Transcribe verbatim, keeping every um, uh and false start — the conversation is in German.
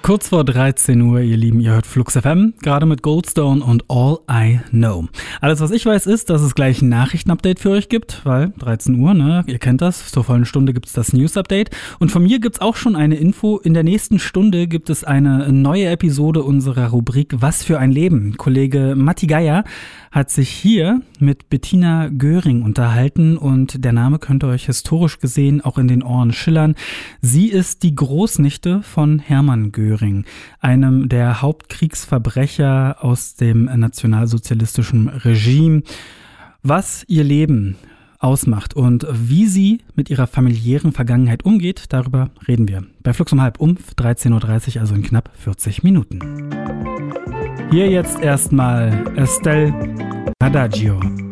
Kurz vor dreizehn Uhr, ihr Lieben, ihr hört Flux F M, gerade mit Goldstone und All I Know. Alles, was ich weiß, ist, dass es gleich ein Nachrichtenupdate für euch gibt, weil dreizehn Uhr, ne, ihr kennt das, zur vollen Stunde gibt's das News-Update. Und von mir gibt's auch schon eine Info, in der nächsten Stunde gibt es eine neue Episode unserer Rubrik Was für ein Leben. Kollege Matti Geier hat sich hier mit Bettina Göring unterhalten und der Name könnte euch historisch gesehen auch in den Ohren schillern. Sie ist die Großnichte von Hermann Göring, einem der Hauptkriegsverbrecher aus dem nationalsozialistischen Regime. Was ihr Leben ausmacht und wie sie mit ihrer familiären Vergangenheit umgeht, darüber reden wir bei Flux um halb um dreizehn Uhr dreißig, also in knapp vierzig Minuten. Hier jetzt erstmal Estelle Adagio.